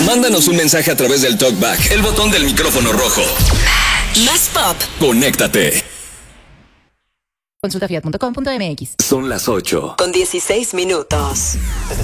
Mándanos un mensaje a través del TalkBack, el botón del micrófono rojo. Más pop. Conéctate. Consulta fiat.com.mx. Son las 8. Con 16 minutos.